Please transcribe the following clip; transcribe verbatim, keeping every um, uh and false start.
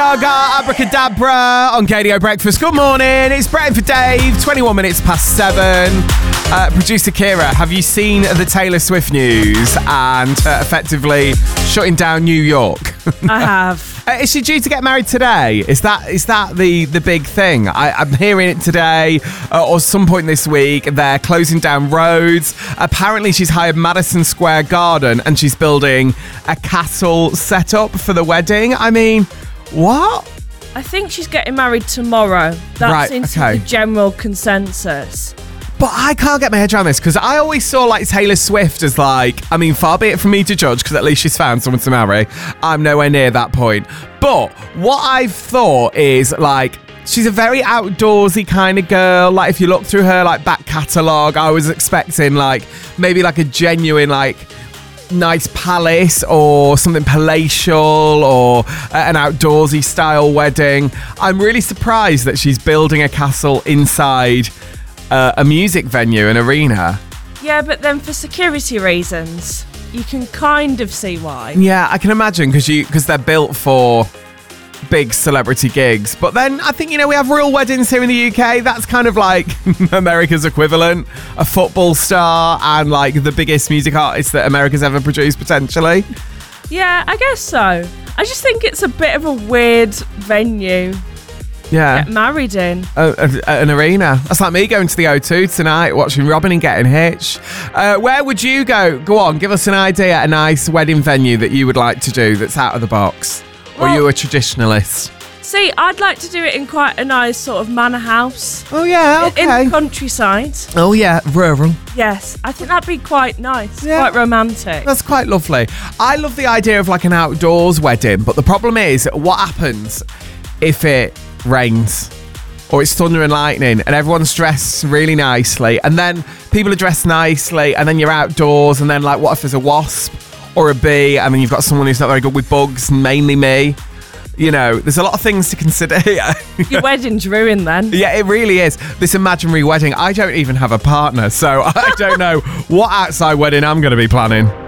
Gaga, Abracadabra on K D O Breakfast. Good morning, it's Brett for Dave, twenty-one minutes past seven. Uh, producer Kira, have you seen the Taylor Swift news and uh, effectively shutting down New York? I have. Uh, is she due to get married today? Is that is that the, the big thing? I, I'm hearing it today uh, or some point this week. They're closing down roads. Apparently she's hired Madison Square Garden and she's building a castle set up for the wedding. I mean, what? I think she's getting married tomorrow. That's Right, into okay. the general consensus. But I can't get my head around this because I always saw like Taylor Swift as like, I mean, far be it from me to judge because at least she's found someone to marry. I'm nowhere near that point. But what I've thought is like, she's a very outdoorsy kind of girl. Like if you look through her like back catalogue, I was expecting like maybe like a genuine like nice palace or something palatial or an outdoorsy style wedding. I'm really surprised that she's building a castle inside Uh, a music venue, an arena. Yeah, but then for security reasons, you can kind of see why. Yeah, I can imagine because you because they're built for big celebrity gigs. But then I think, you know, we have real weddings here in the U K. That's kind of like America's equivalent. A football star and like the biggest music artist that America's ever produced, potentially. Yeah, I guess so. I just think it's a bit of a weird venue. Yeah. Get married in. A, a, an arena. That's like me going to the O two tonight, watching Robin and getting hitched. Uh, where would you go? Go on, give us an idea, a nice wedding venue that you would like to do that's out of the box. Or Well, are you a traditionalist? See, I'd like to do it in quite a nice sort of manor house. Oh, yeah, okay. In the countryside. Oh, yeah, rural. Yes, I think that'd be quite nice, Yeah. quite romantic. That's quite lovely. I love the idea of like an outdoors wedding, but the problem is, what happens if it rains or it's thunder and lightning and everyone's dressed really nicely and then people are dressed nicely and then you're outdoors and then like what if there's a wasp or a bee and then you've got someone who's not very good with bugs, mainly me. You know, there's a lot of things to consider here. Your wedding's ruined then. Yeah, it really is. This imaginary wedding, I don't even have a partner, so I don't know what outside wedding I'm going to be planning.